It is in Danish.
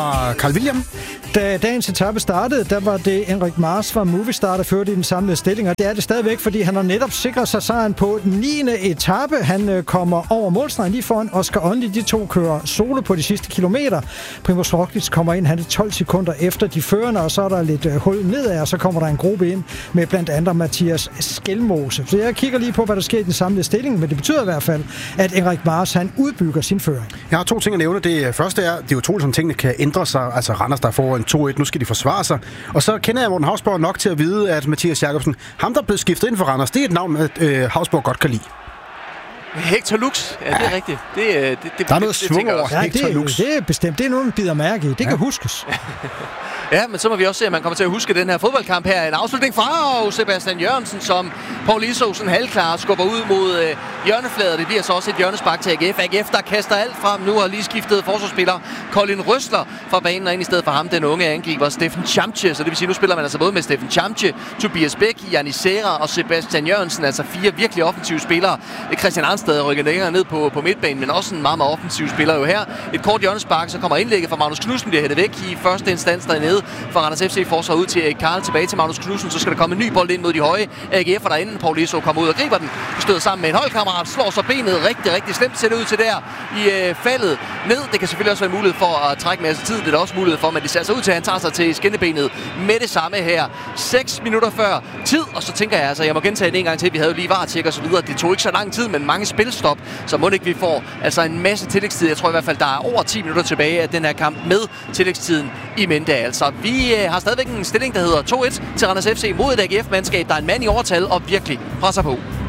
Carl William. Da dagens etape startede, der var det Enric Mas fra Movistar, der førte i den samlede stilling, og det er det stadigvæk, fordi han har netop sikret sig sejren på den 9. etape. Han kommer over målstregen lige foran Oscar Onley. De to kører solo på de sidste kilometer. Primož Roglič kommer ind, han er 12 sekunder efter de førende, og så er der lidt hul nedad, og så kommer der en gruppe ind med blandt andre Mathias Skelmose. Så jeg kigger lige på, hvad der sker i den samlede stilling, men det betyder i hvert fald, at Enric Mas, han udbygger sin føring. Jeg har to ting at nævne. Det første er, det er utroligt, som tingene kan ændre sig. Altså Randers, der får en 2-1, nu skal de forsvare sig. Og så kender jeg Morten Hausborg nok til at vide, at Mathias Jakobsen, ham der blev skiftet ind for Randers, det er et navn, Hausborg godt kan lide. Hector Lux, ja, det er rigtigt. Der er noget svung over Hector Lux. Det er bestemt, det er noget, man bider mærke i. Det kan huskes. Ja, men så må vi også se, at man kommer til at huske den her fodboldkamp her. En afslutning fra Sebastian Jørgensen, som Paul Isosen halvklar skubber ud mod hjørnefladet. Det bliver så også et hjørnespark til AGF. AGF, der kaster alt frem nu, har lige skiftet forsvarsspiller Colin Røsler fra banen, og ind i stedet for ham, den unge angriber Steffen Chamche. Så det vil sige, nu spiller man altså både med Steffen Chamche, Tobias Bæk, Janni Serra og Sebastian Jørgensen. Altså 4 virkelig offensive spillere. Christian Arnstad rykker længere ned på midtbanen, men også en meget, meget offensiv spiller jo her. Et kort hjørnespark, så kommer indlægget fra Magnus Knudsen, bliver hættet væk i første instans dernede. For Randers FC forsvar ud til Karl, tilbage til Magnus Knudsen, så skal der komme en ny bold ind mod de høje AGF'er derinde. Paul Iso kommer ud og griber den, støder sammen med en holdkammerat, slår så benet rigtig slemt, ser det ud til der i faldet ned. Det kan selvfølgelig også være mulighed for at trække masser tid, det er der også mulighed for, men det ser så ud til, at han tager sig til skinnebenet med det samme her. 6 minutter før tid, og så tænker jeg altså, jeg må gentage det en gang til, vi havde jo lige VAR-tjek og så videre. Det tog ikke så lang tid, men mange spilstop, så må ikke vi får altså en masse tillægstid. Jeg tror i hvert fald, der er over 10 minutter tilbage af den her kamp med tillægstiden i mente. Altså, vi har stadigvæk en stilling, der hedder 2-1 til Randers FC mod et AGF-mandskab, der er en mand i overtal og virkelig presser på.